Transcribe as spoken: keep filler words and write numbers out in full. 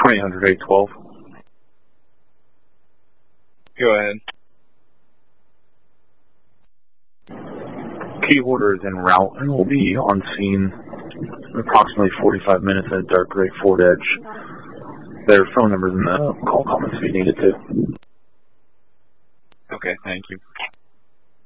twenty hundred eight twelve. Go ahead. Key holder is en route and will be on scene in approximately forty-five minutes at Dark Gray Ford Edge. There are phone numbers in the call comments if you need it to. Okay, thank you.